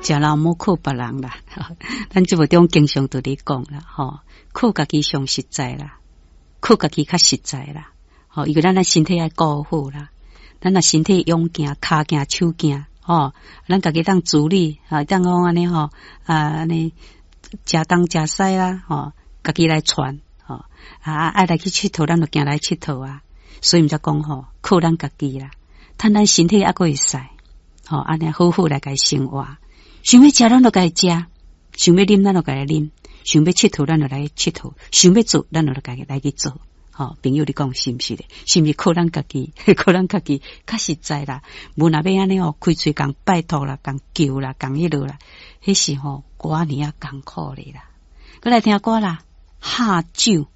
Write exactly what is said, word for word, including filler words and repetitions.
食老母靠别人啦，咱节目中经常都咧讲啦，吼，靠家己上实在啦，靠家己较实在啦，吼，因为咱的身体要顾好啦，咱若身体勇行、骹行、手行，吼，咱家己当自理，啊，当讲安尼吼，啊，安尼食东食西啦，吼，家己来传，吼，啊，爱来去佚佗，咱就行来佚佗啊，所以毋则讲吼，靠咱家己啦，趁咱身体还佫会使，吼，安尼好好来家生活。想要食咱就家食，想要啉咱就家啉，想要佚佗咱就来佚佗，想要做咱就家来去做。吼，朋友你讲是毋是咧？是毋是靠咱家己？靠咱家己较实在啦。无若要安尼吼，开嘴讲拜托啦，讲求啦，讲迄落啦，迄是吼寡年啊艰苦咧啦。佮来听歌啦，下酒。